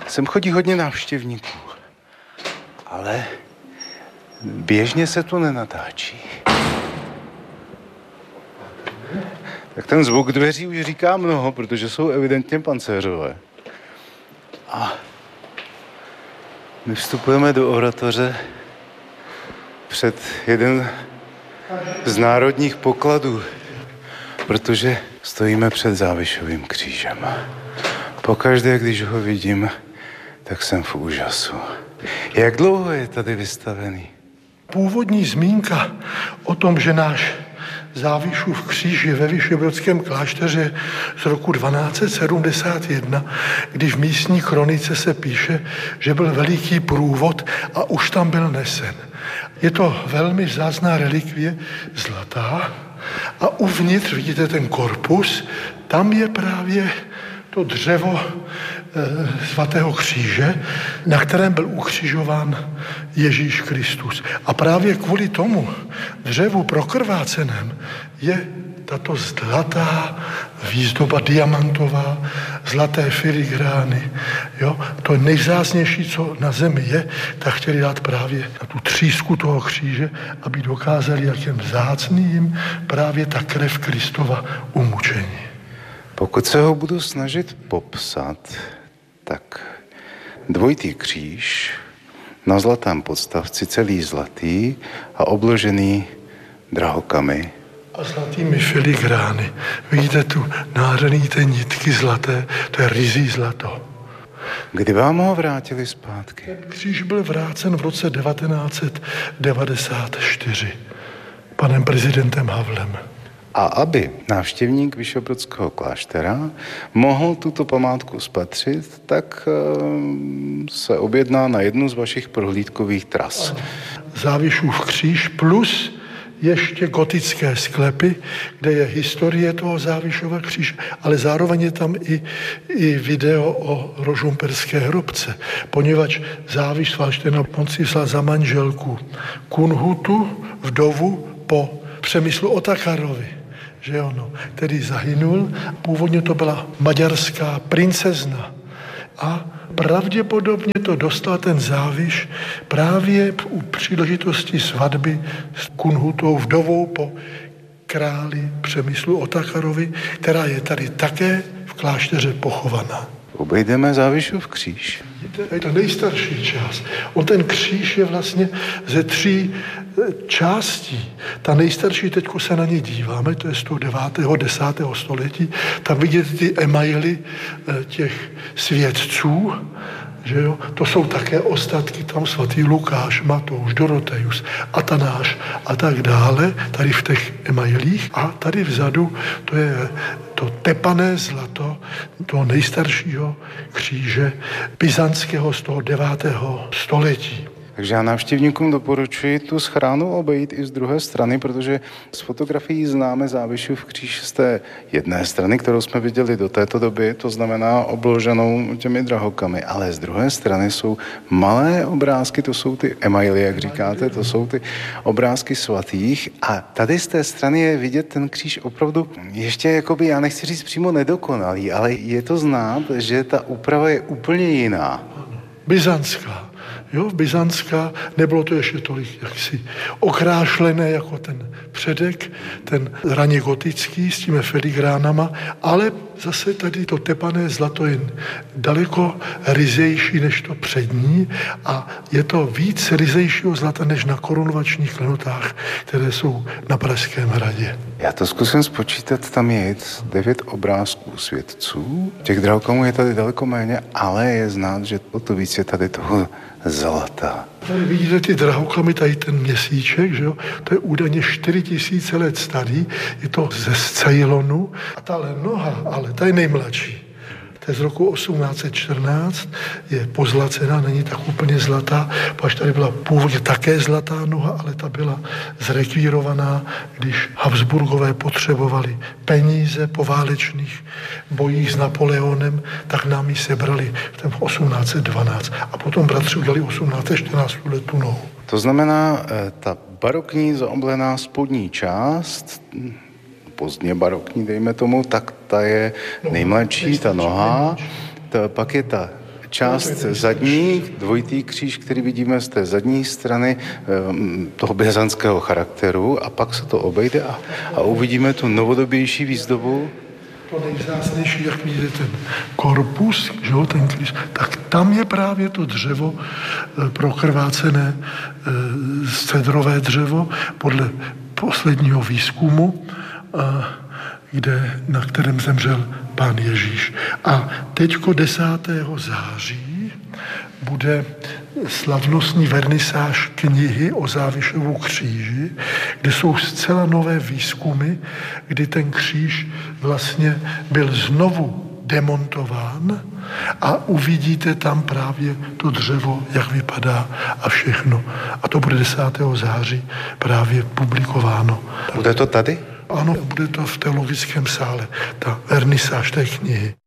Sem chodí hodně návštěvníků, ale běžně se tu nenatáčí. Tak ten zvuk dveří už říká mnoho, protože jsou evidentně pancéřové. A my vstupujeme do oratoře před jeden z národních pokladů, protože stojíme před Závišovým křížem. Pokaždé, když ho vidím, tak jsem v úžasu. Jak dlouho je tady vystavený? Původní zmínka o tom, že náš Závišův kříž je ve Vyšehradském klášteře z roku 1271, když v místní kronice se píše, že byl veliký průvod a už tam byl nesen. Je to velmi vzácná relikvie zlatá a uvnitř, vidíte ten korpus, tam je právě to dřevo svatého kříže, na kterém byl ukřižován Ježíš Kristus. A právě kvůli tomu dřevu prokrváceném je tato zlatá výzdoba diamantová, zlaté filigrány. Jo? To nejvzácnější, co na zemi je, tak chtěli dát právě na tu třísku toho kříže, aby dokázali, jak je vzácným právě ta krev Kristova umučení. Pokud se ho budu snažit popsat, tak dvojitý kříž na zlatém podstavci, celý zlatý a obložený drahokamy. A zlatými filigrány. Vidíte tu nádherný ty nitky zlaté, to je ryzí zlato. Kdy vám ho vrátili zpátky? Ten kříž byl vrácen v roce 1994 panem prezidentem Havlem. A aby návštěvník Vyšehradského kláštera mohl tuto památku spatřit, tak se objedná na jednu z vašich prohlídkových tras. Závišův kříž plus ještě gotické sklepy, kde je historie toho Závišova kříže, ale zároveň je tam i video o rožumperské hrobce, poněvadž Záviš sváštěna Poncislava za manželku Kunhutu, vdovu po Přemyslu Otakarovi, že ono, který zahynul. Původně to byla maďarská princezna a pravděpodobně to dostal ten Záviš právě u příležitosti svatby s Kunhutou, vdovou po králi Přemyslu Otakarovi, která je tady také v klášteře pochovaná. Obejdeme Závišův kříž. Je to nejstarší část. Ten kříž je vlastně ze 3 částí. Ta nejstarší, teďko se na ně díváme, to je z toho 9. 10. století. Tam vidíte ty emaily těch svědců, že jo? To jsou také ostatky, tam svatý Lukáš, Matouš, Dorotejus, Atanáš a tak dále, tady v těch emailích. A tady vzadu to je to tepané zlato toho nejstaršího kříže byzantského z toho 9. století. Takže já návštěvníkům doporučuji tu schránu obejít i z druhé strany, protože z fotografií známe Závišův kříž z té jedné strany, kterou jsme viděli do této doby, to znamená obloženou těmi drahokamy, ale z druhé strany jsou malé obrázky, to jsou ty emaily, jak říkáte, to jsou ty obrázky svatých a tady z té strany je vidět ten kříž opravdu ještě jakoby, já nechci říct přímo nedokonalý, ale je to znát, že ta úprava je úplně jiná. Byzantská. Jo, byzantská, nebylo to ještě tolik jaksi okrášlené jako ten předek, ten raně gotický s těmi filigránama, ale zase tady to tepané zlato je daleko ryzejší než to přední a je to víc ryzejšího zlata než na korunovačních klenotách, které jsou na Pražském hradě. Já to zkusím spočítat, tam je 9 obrázků svědců, těch drahokamů je tady daleko méně, ale je znát, že o to víc je tady toho zlata. Tady vidíte ty drahokamy, tady ten měsíček, že jo? To je údajně 4000 let starý, je to ze Ceylonu a tahle noha, ale ta je nejmladší. To je z roku 1814, je pozlacená, není tak úplně zlatá, protože tady byla původně také zlatá noha, ale ta byla zrekvírovaná, když Habsburgové potřebovali peníze po válečných bojích s Napoleonem, tak nám ji sebrali v 1812 a potom bratři udělali 1814 tu nohu. To znamená, ta barokní zaoblená spodní část, pozdně barokní, dejme tomu, tak ta je nejmladší, ta noha, pak je ta část zadní, dvojitý kříž, který vidíme z té zadní strany toho byzantského charakteru, a pak se to obejde a uvidíme tu novodobější výzdobu. To nejvzácnější, jak vidíte, ten korpus, že jo, ten kříž, tak tam je právě to dřevo prokrvácené, cedrové dřevo, podle posledního výzkumu, na kterém zemřel Pán Ježíš. A teďko 10. září bude slavnostní vernisáž knihy o Závišovu kříži, kde jsou zcela nové výzkumy, kdy ten kříž vlastně byl znovu demontován a uvidíte tam právě to dřevo, jak vypadá a všechno. A to bude 10. září právě publikováno. Bude to tady? Ano, bude to v teologickém sále, ta vernisáž té knihy.